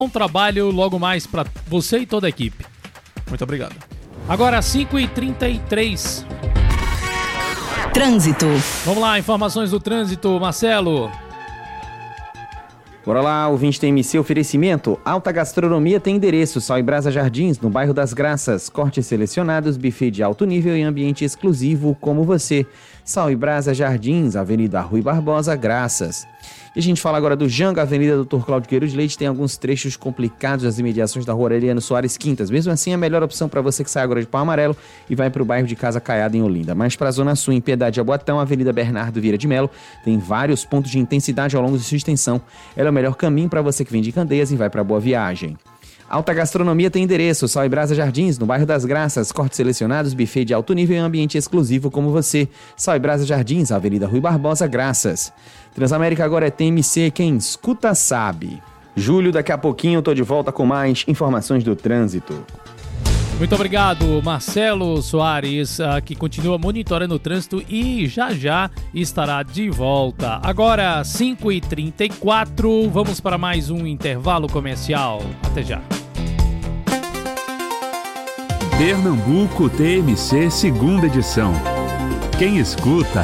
Bom trabalho logo mais para você e toda a equipe. Muito obrigado. Agora 5h33. Trânsito. Vamos lá, informações do trânsito, Marcelo. Bora lá, ouvinte TMC, oferecimento. Alta Gastronomia tem endereço, Sal e Brasa Jardins, no bairro das Graças. Cortes selecionados, buffet de alto nível e ambiente exclusivo como você. Sal e Brasa Jardins, Avenida Rui Barbosa, Graças. E a gente fala agora do Janga, Avenida Dr. Cláudio Queiroz de Leite, tem alguns trechos complicados das imediações da Rua Aureliano Soares Quintas. Mesmo assim, é a melhor opção para você que sai agora de Pau Amarelo e vai para o bairro de Casa Caiada, em Olinda. Mas para a Zona Sul, em Piedade e Jaboatão, Avenida Bernardo Vieira de Melo, tem vários pontos de intensidade ao longo de sua extensão. Ela é o melhor caminho para você que vem de Candeias e vai para Boa Viagem. Alta Gastronomia tem endereço, Sal e Brasa Jardins, no bairro das Graças, cortes selecionados, buffet de alto nível e ambiente exclusivo como você. Sal e Brasa Jardins, Avenida Rui Barbosa, Graças. Transamérica agora é TMC, quem escuta sabe. Júlio, daqui a pouquinho eu tô de volta com mais informações do trânsito. Muito obrigado, Marcelo Soares, que continua monitorando o trânsito e já estará de volta. Agora 5h34, vamos para mais um intervalo comercial. Até já. Pernambuco TMC, segunda edição. Quem escuta